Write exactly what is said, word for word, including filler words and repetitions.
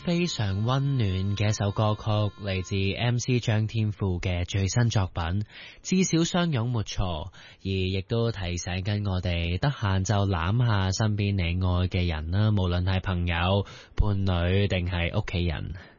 非常溫暖嘅一首歌曲，嚟自 M C 張天賦嘅最新作品《至少相擁沒錯》，而亦都提醒緊我哋得閒就攬下身邊你愛嘅人啦，無論係朋友、伴侶定係屋企人。